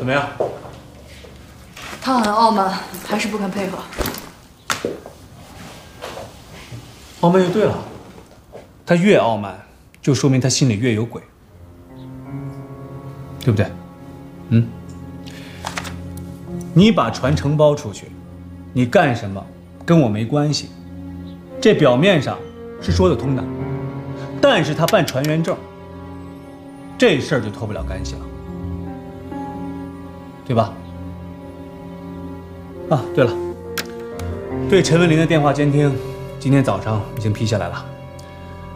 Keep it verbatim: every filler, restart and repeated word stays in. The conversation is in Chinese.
怎么样？ 他很傲慢，还是不肯配合。 傲慢就对了，他越傲慢，就说明他心里越有鬼，对不对？嗯。你把船承包出去，你干什么跟我没关系，这表面上是说得通的，但是他办船员证，这事儿就脱不了干系了，对吧？啊，对了，对陈文林的电话监听，今天早上已经批下来了。